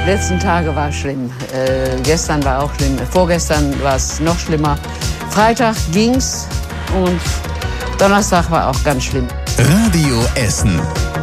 letzten Tage war schlimm. Gestern war auch schlimm. Vorgestern war es noch schlimmer. Freitag ging's und Donnerstag war auch ganz schlimm. Radio Essen.